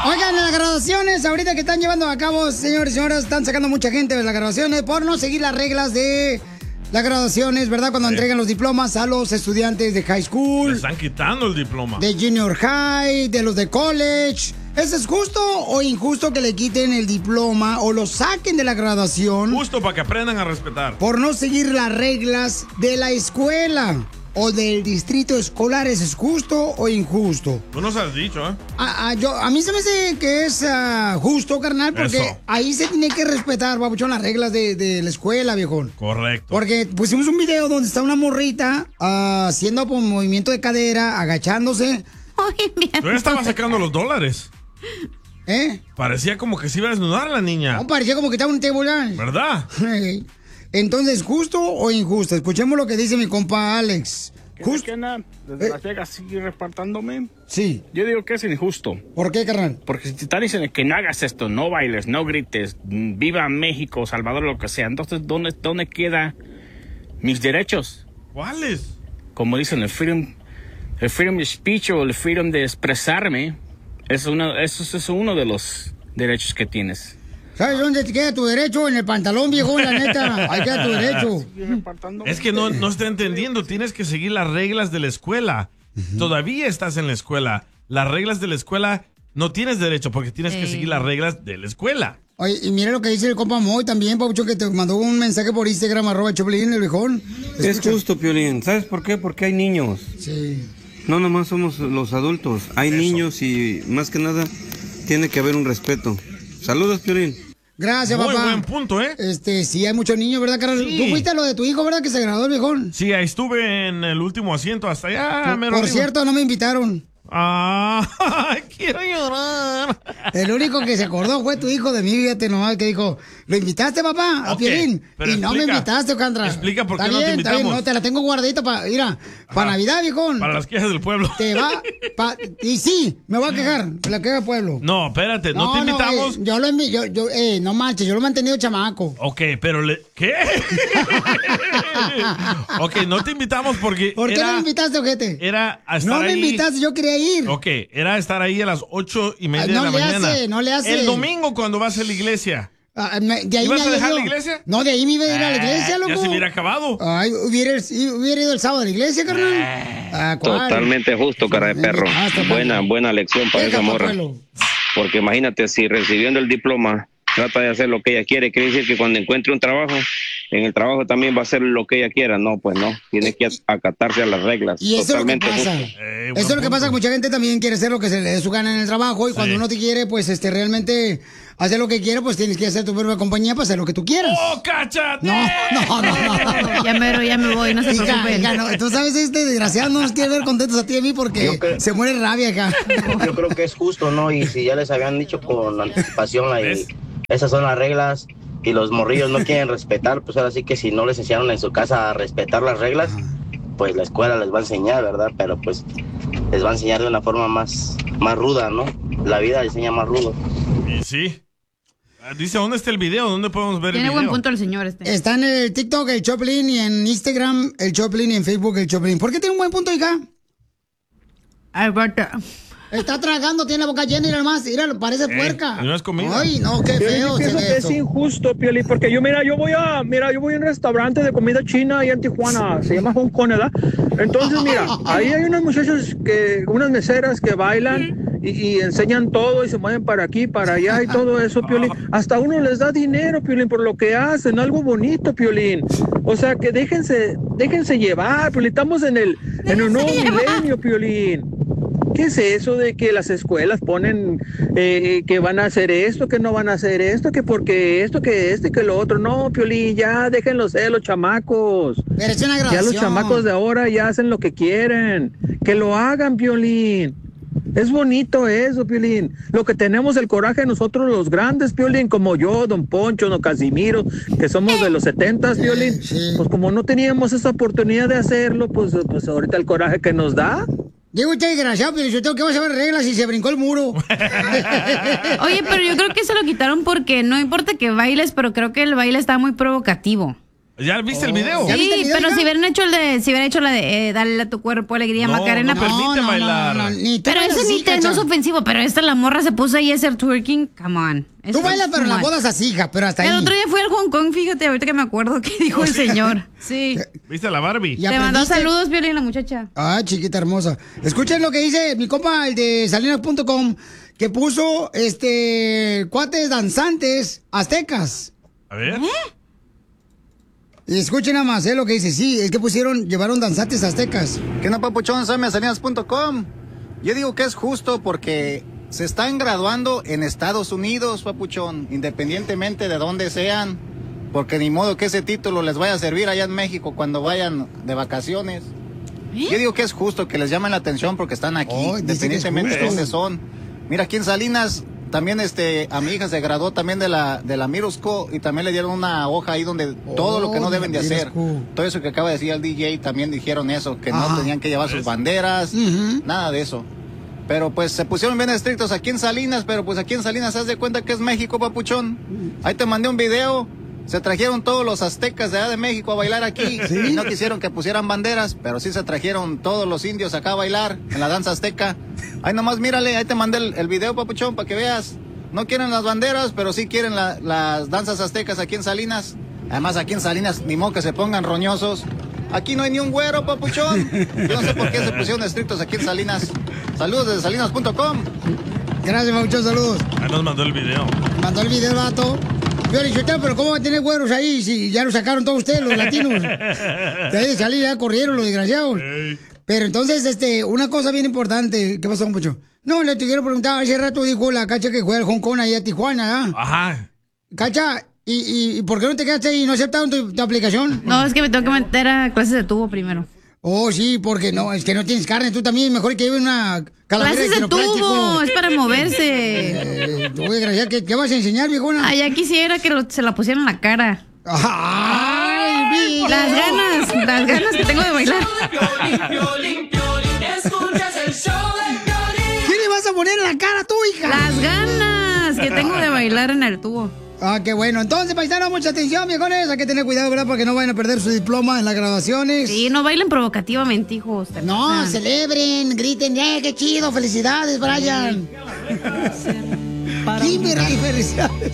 Oigan, en las graduaciones, ahorita que están llevando a cabo, señores y señoras, están sacando mucha gente de las graduaciones por no seguir las reglas de las graduaciones, ¿verdad? Cuando entregan los diplomas a los estudiantes de high school. Le están quitando el diploma. De junior high, de los de college. ¿Eso es justo o injusto que le quiten el diploma o lo saquen de la graduación? Justo para que aprendan a respetar. Por no seguir las reglas de la escuela o del distrito escolar. ¿Eso es justo o injusto? Tú nos has dicho, ¿eh? A mí se me hace que es justo, carnal, porque Eso. ahí se tiene que respetar, babuchón, las reglas de la escuela, viejón. Correcto. Porque pusimos un video donde está una morrita haciendo un movimiento de cadera, agachándose. Tú ya estabas sacando los dólares. ¿Eh? Parecía como que se iba a desnudar la niña. No, parecía como que estaba un table. ¿Verdad? Entonces, ¿justo o injusto? Escuchemos lo que dice mi compa Alex. ¿Justo? Desde Las Vegas sigue reportándome. Sí. Yo digo que es injusto. ¿Por qué, carnal? Porque si te están diciendo que no hagas esto, no bailes, no grites, viva México, Salvador, lo que sea. Entonces, ¿dónde quedan mis derechos? ¿Cuáles? Como dicen, el freedom of speech o el freedom de expresarme, eso es uno de los derechos que tienes. ¿Sabes dónde te queda tu derecho? En el pantalón, viejo, la neta. Ahí queda tu derecho. Es que no está entendiendo. Tienes que seguir las reglas de la escuela. Todavía estás en la escuela. Las reglas de la escuela no tienes derecho porque tienes que seguir las reglas de la escuela. Oye, y mira lo que dice el compa Moy también, Pabucho, que te mandó un mensaje por Instagram, @Choplin, el viejón. Es justo, Piolín. ¿Sabes por qué? Porque hay niños. Sí. No nomás somos los adultos. Hay niños y más que nada tiene que haber un respeto. Saludos, Piolín. Gracias, Muy papá. buen punto, ¿eh? Sí, hay muchos niños, ¿verdad, Carlos? Sí. Tú fuiste a lo de tu hijo, ¿verdad? Que se graduó el viejón. Sí, ahí estuve en el último asiento hasta allá. Por cierto, no me invitaron. Quiero llorar. El único que se acordó fue tu hijo de mí, fíjate nomás, que dijo, ¿lo invitaste, papá? A Ok, Piolín. pero Y no me explica. invitaste, Ocandra. Explica por qué Está no te bien, está bien, invitamos. no, te la tengo guardadita para Navidad, viejón. Para las quejas del pueblo. Te va, y sí, me voy a quejar, de la queja del pueblo. No, espérate, no te invitamos. No manches, yo lo he mantenido chamaco. Ok, pero ¿qué? Ok, no te invitamos porque ¿Por qué no me invitaste, ojete? Era a estar No me ahí. invitaste, yo quería ir. Ok, era estar ahí a las 8:30 de No la le mañana. hace, no le hace. El domingo cuando vas a la iglesia. De ahí ¿Ibas me a dejar ido. la iglesia? No, de ahí me iba a ir a la iglesia, loco. Ya se hubiera acabado. Ay, hubiera ido el sábado a la iglesia, carnal. ¿Cuál? Totalmente justo, cara de perro. Buena lección para esa morra. Porque imagínate, si recibiendo el diploma trata de hacer lo que ella quiere, quiere decir que cuando encuentre un trabajo, en el trabajo también va a hacer lo que ella quiera. No, pues no. Tiene que acatarse a las reglas. Y eso Totalmente es lo que pasa. justo. Eso es lo que pasa, que mucha gente también quiere hacer lo que se le dé su gana en el trabajo y cuando uno te quiere, pues realmente hacer lo que quiere, pues tienes que hacer tu propia compañía para hacer lo que tú quieras. ¡Oh, cáchate! No. Ya me voy, no se preocupen. No, tú sabes, desgraciado no nos quiere ver contentos a ti y a mí porque se muere rabia acá. Yo creo que es justo, ¿no? Y si ya les habían dicho con anticipación, esas son las reglas y los morrillos no quieren respetar, pues ahora sí que si no les enseñaron en su casa a respetar las reglas, pues la escuela les va a enseñar, ¿verdad? Pero pues les va a enseñar de una forma más ruda, ¿no? La vida les enseña más rudo. Y sí. Dice, ¿dónde está el video? ¿Dónde podemos ver el video? Tiene buen punto el señor Está en el TikTok, el Choplin, y en Instagram, el Choplin, y en Facebook, el Choplin. ¿Por qué tiene un buen punto, hija? Alberta. Está tragando, tiene la boca llena y nada más, mira, parece puerca. No es comida. Ay, no, qué feo. Yo pienso que es injusto, Pioli, porque yo voy a un restaurante de comida china ahí en Tijuana, se llama Hong Kong, ¿verdad? Entonces, mira, ahí hay unas muchachas unas meseras que bailan y enseñan todo y se mueven para aquí, para allá y todo eso, Piolín. Hasta uno les da dinero, Piolín, por lo que hacen, algo bonito, Piolín. O sea, que déjense llevar, Piolín. Estamos en un nuevo milenio, Piolín. ¿Qué es eso de que las escuelas ponen que van a hacer esto, que no van a hacer esto, que porque esto, que que lo otro? No, Piolín, ya déjenlos ser los chamacos. Pero es una ya grabación. los chamacos de ahora ya hacen lo que quieren. Que lo hagan, Piolín. Es bonito eso, Piolín. Lo que tenemos el coraje nosotros los grandes, Piolín, como yo, Don Poncho, Don Casimiro, que somos de los 70s, Piolín. Pues como no teníamos esa oportunidad de hacerlo, pues ahorita el coraje que nos da. Digo usted, desgraciado, pero yo tengo que saber reglas y se brincó el muro. Oye, pero yo creo que se lo quitaron porque no importa que bailes, pero creo que el baile está muy provocativo. ¿Ya viste el video? Sí, pero si hubieran hecho la de Dale a tu cuerpo alegría, Macarena. No permite bailar. Pero ese ni no es ofensivo, pero la morra se puso ahí a hacer twerking. Come on. Tú bailas, pero en las bodas así, hija, pero hasta ahí. El otro día fui al Hong Kong, fíjate, ahorita que me acuerdo que dijo el señor. Sí. ¿Viste a la Barbie? Te mandó saludos, Piolín, la muchacha. Ah, chiquita hermosa. Escuchen lo que dice mi compa, el de Salinas.com, que puso, cuates danzantes aztecas. A ver. Y escuchen nada más, lo que dice. Sí, es que llevaron danzantes aztecas. ¿Qué no, papuchón? Soy Salinas.com. Yo digo que es justo porque se están graduando en Estados Unidos, papuchón, independientemente de dónde sean, porque ni modo que ese título les vaya a servir allá en México cuando vayan de vacaciones. Yo digo que es justo que les llamen la atención porque están aquí, independientemente de dónde son. Mira, aquí en Salinas también a mi hija se graduó también de la Middle School y también le dieron una hoja ahí donde todo lo que no deben de hacer. Todo eso que acaba de decir el DJ también dijeron eso, que no tenían que llevar sus banderas, nada de eso. Pero pues se pusieron bien estrictos aquí en Salinas, pero pues aquí en Salinas haz de cuenta que es México, papuchón. Ahí te mandé un video. Se trajeron todos los aztecas de allá de México a bailar aquí. ¿Sí? Y no quisieron que pusieran banderas, pero sí se trajeron todos los indios acá a bailar en la danza azteca. Ahí nomás mírale, ahí te mandé el video, papuchón, para que veas. No quieren las banderas, pero sí quieren las danzas aztecas aquí en Salinas. Además, aquí en Salinas, ni modo que se pongan roñosos. Aquí no hay ni un güero, papuchón. Yo no sé por qué se pusieron estrictos aquí en Salinas. Saludos desde Salinas.com. Gracias, papuchón, saludos. Ahí nos mandó el video. Mandó el video, vato. Pero ¿cómo va a tener güeros ahí si ya lo sacaron todos ustedes, los latinos? De ahí de salir ya corrieron los desgraciados. Pero entonces, una cosa bien importante. ¿Qué pasó, Poncho? No, le te quiero preguntar, hace rato dijo la Cacha que juega al Hong Kong ahí a Tijuana, ¿ah? Ajá. Cacha, ¿y por qué no te quedaste ahí y no aceptaron tu aplicación? No, es que me tengo que meter a clases de tubo primero. Oh, sí, porque no, es que no tienes carne, tú también, mejor que lleve una calavera de tubo, es para moverse. ¿Qué vas a enseñar, viejona? Ah, ya quisiera que se la pusieran en la cara. ¡Ay, las ganas que tengo de bailar. ¿Qué le vas a poner en la cara tú, hija? Las ganas que tengo de bailar en el tubo. Ah, qué bueno. Entonces, paisanos, mucha atención, viejones. Hay que tener cuidado, ¿verdad? Para que no vayan a perder su diploma en las graduaciones. Sí, no bailen provocativamente, hijos. No, celebren, griten, qué chido, felicidades, Brian. Kimberly, felicidades.